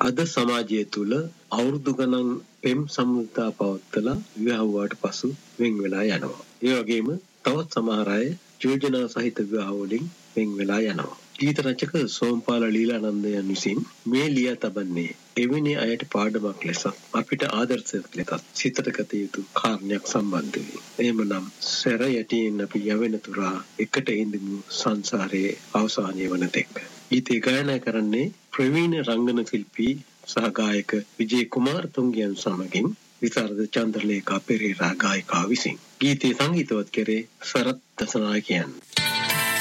අද සමාජය තුළ අවුරුදු ගණන් පෙම් සම්මුතා පවත්වලා විවාහ වුණාට පසු වෙන් වෙලා යනවා. ඒ වගේම තවත් සමහර අය යෝජනා සහිත විවාහ වලින් වෙන් වෙලා යනවා. ගීත රචක සෝම්පාල ලීලානන්දයන් විසින් මේ ලියා තබන්නේ එවැනි අයට පාඩමක් ලෙස අපිට ආදර්ශයක් ලෙස සිතට ගත යුතු කාරණයක් සම්බන්ධ වේ. එහෙමනම් සැර යටින් අපි යවෙන තුරා එකට ඉඳමු සංසාරයේ අවසානයේ වන තෙක්. ගීතය ගායනා කරන්නේ ප්‍රවීණ රංගන ශිල්පී සහ ගායක විජේ කුමාරතුංගයන් සමගින් විසරද චන්ද්‍රලේඛා පෙරේරා ගායිකාව විසින්. ගීතය සංගීතවත් කරේ සරත් දසනායකයන්.